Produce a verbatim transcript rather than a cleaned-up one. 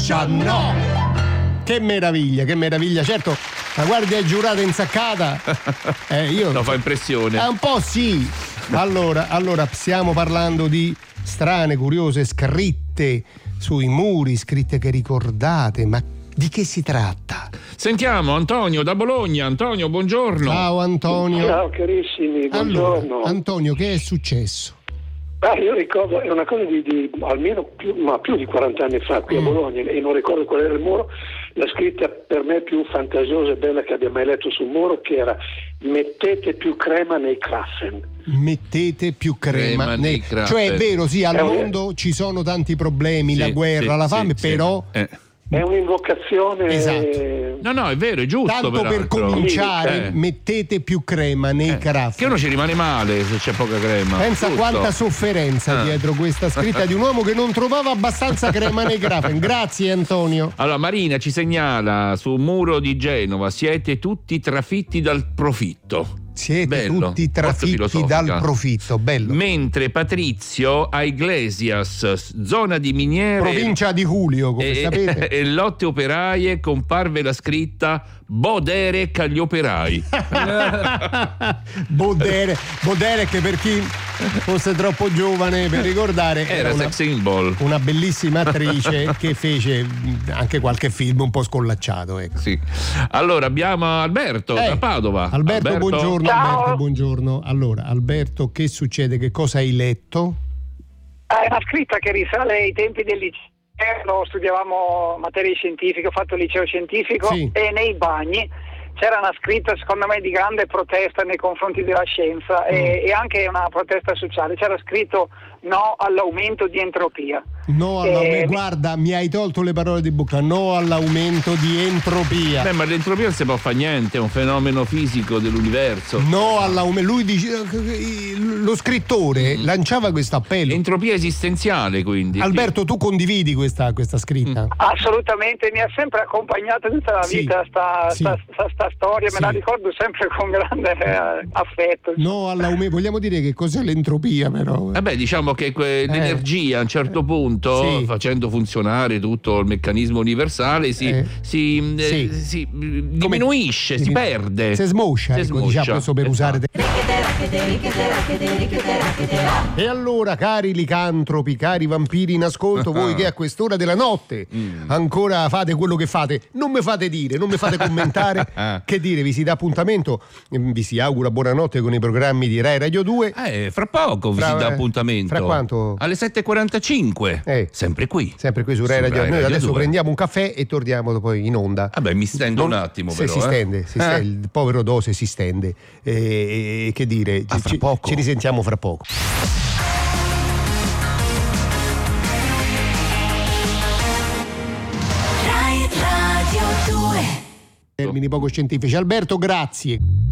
Russia no! Che meraviglia, che meraviglia. Certo, la guardia giurata insaccata eh, io no, fa impressione. Eh, un po' sì. Allora, allora stiamo parlando di strane, curiose scritte sui muri, scritte che ricordate, ma di che si tratta? Sentiamo Antonio da Bologna. Antonio, buongiorno. Ciao Antonio. Ciao carissimi, buongiorno. Allora, Antonio, che è successo? Ah, io ricordo, è una cosa di, di almeno più, ma più di quaranta anni fa qui mm. a Bologna, e non ricordo qual era il muro, la scritta per me più fantasiosa e bella che abbia mai letto sul muro, che era: mettete più crema nei Krafen. Mettete più crema, crema nei Krafen. Cioè è vero, sì, al è mondo un... ci sono tanti problemi, sì, la guerra, sì, la fame, sì, però sì. Eh. È un'invocazione. Esatto. No, no, è vero, è giusto. Tanto peraltro. per cominciare, eh. mettete più crema nei eh. Krafen. Che uno ci rimane male se c'è poca crema. Pensa giusto. quanta sofferenza ah. dietro questa scritta di un uomo che non trovava abbastanza crema nei Krafen. Grazie Antonio. Allora Marina ci segnala su un muro di Genova: siete tutti trafitti dal profitto. Siete bello, tutti trafitti dal profitto, bello. Mentre Patrizio a Iglesias, zona di miniere, provincia di Julio, come e, sapete, e lotte operaie, comparve la scritta Boderek agli operai. Bodere, Boderek, per chi fosse troppo giovane per ricordare, era, era una, sex symbol, una bellissima attrice che fece anche qualche film un po' scollacciato, ecco. Sì. Allora abbiamo Alberto eh, da Padova. Alberto, Alberto. buongiorno. Ciao. Alberto, buongiorno. Allora, Alberto, che succede? Che cosa hai letto? È una scritta che risale ai tempi del liceo. Studiavamo materie scientifiche, ho fatto il liceo scientifico, sì. E nei bagni c'era una scritta secondo me di grande protesta nei confronti della scienza mm. e, e anche una protesta sociale. C'era scritto no all'aumento di entropia. No all'aumento, eh, guarda, mi hai tolto le parole di bocca. No all'aumento di entropia. Beh, ma l'entropia non si può fare niente, è un fenomeno fisico dell'universo. No all'aumento. Lui dice, lo scrittore mm. lanciava questo appello. Entropia esistenziale, quindi. Alberto, sì. tu condividi questa, questa scritta? Mm. Assolutamente, mi ha sempre accompagnato tutta la sì. vita sta, sì. sta, sta, sta storia, sì. me la ricordo sempre con grande eh, affetto. No all'aumento, vogliamo dire che cos'è l'entropia, però? Eh beh, diciamo che que- l'energia a un certo punto, sì. facendo funzionare tutto il meccanismo universale, si, eh. si, sì. eh, si diminuisce, Come? si perde. Si smoscia, si ecco, smoscia. diciamo, questo per esatto. usare. E allora, cari licantropi, cari vampiri in ascolto, voi che a quest'ora della notte mm. ancora fate quello che fate, non mi fate dire, non mi fate commentare, che dire, vi si dà appuntamento, vi si augura buonanotte con i programmi di Rai Radio due. Eh, fra poco vi fra, si dà appuntamento. Fra quanto? Alle sette e quarantacinque. Eh. Sempre qui. Sempre qui su Rai su Radio. Rai Noi Radio adesso due. prendiamo un caffè e torniamo poi in onda. Vabbè, mi stendo non, un attimo se però. Si eh. stende, si stende, il povero Dose si stende. E, e che dire, ah, fra ci, poco. ci risentiamo fra poco. Rai Radio due. Termini poco scientifici. Alberto, grazie.